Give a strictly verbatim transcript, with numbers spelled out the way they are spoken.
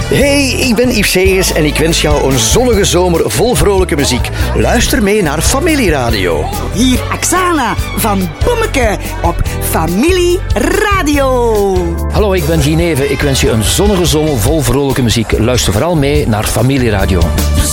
Hey, ik ben Yves Segers en ik wens jou een zonnige zomer vol vrolijke muziek. Luister mee naar Familieradio. Hier Aksana van Bommeke op Familie Radio. Hallo, ik ben Gineve. Ik wens je een zonnige zomer vol vrolijke muziek. Luister vooral mee naar Familieradio.